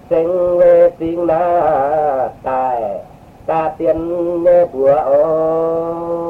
sinh về sinh na tài ta tiền bùa ô